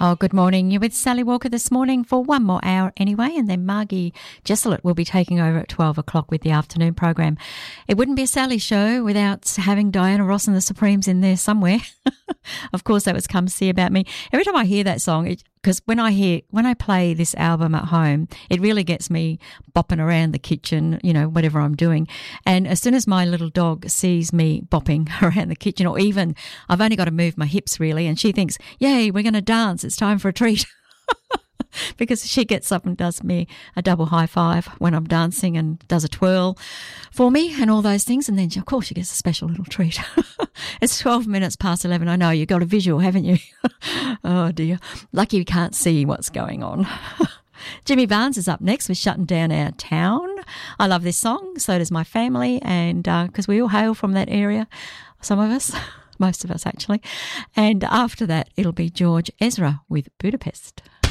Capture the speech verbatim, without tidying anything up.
Oh, good morning. You're with Sally Walker this morning for one more hour anyway, and then Margie Jesselett will be taking over at twelve o'clock with the afternoon program. It wouldn't be a Sally show without having Diana Ross and the Supremes in there somewhere. Of course, that was Come See About Me. Every time I hear that song, because when I hear, when I play this album at home, it really gets me bopping around the kitchen, you know, whatever I'm doing. And as soon as my little dog sees me bopping around the kitchen, or even I've only got to move my hips really, and she thinks, yay, we're going to dance. It's time for a treat. Because she gets up and does me a double high five when I'm dancing and does a twirl for me and all those things. And then, of course, she gets a special little treat. It's twelve minutes past eleven. I know, you've got a visual, haven't you? Oh, dear. Lucky you can't see what's going on. Jimmy Barnes is up next with Shutting Down Our Town. I love this song. So does my family. And because uh, we all hail from that area, some of us. Most of us, actually. And after that, it'll be George Ezra with Budapest.